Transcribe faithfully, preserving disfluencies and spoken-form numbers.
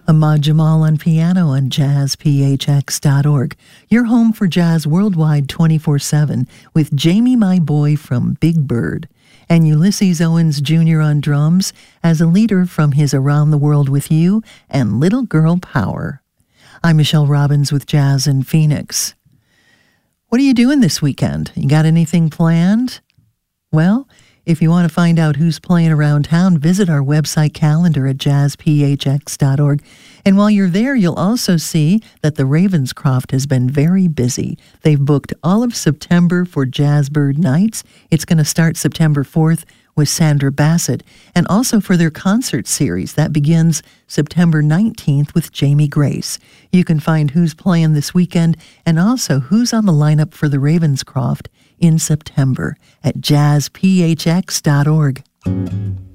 Ahmad Jamal on piano on jazz p h x dot org. Your home for jazz worldwide twenty-four seven with Jamie My Boy from Big Bird. And Ulysses Owens Junior on drums as a leader from his Around the World with You and Little Girl Power. I'm Michelle Robbins with Jazz in Phoenix. What are you doing this weekend? You got anything planned? Well, if you want to find out who's playing around town, visit our website calendar at jazz p h x dot org. And while you're there, you'll also see that the Ravenscroft has been very busy. They've booked all of September for Jazzbird Nights. It's going to start September fourth with Sandra Bassett, and also for their concert series. That begins September nineteenth with Jamie Grace. You can find who's playing this weekend and also who's on the lineup for the Ravenscroft in September at jazz p h x dot org.